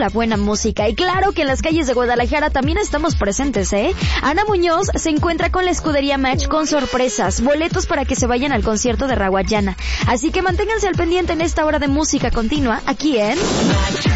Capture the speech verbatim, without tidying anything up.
la buena música. Y claro que en las calles de Guadalajara también estamos presentes, ¿eh? Ana Muñoz se encuentra con la escudería Match con sorpresas, boletos para que se vayan al concierto de Rawayana. Así que manténganse al pendiente en esta hora de música continua, aquí en...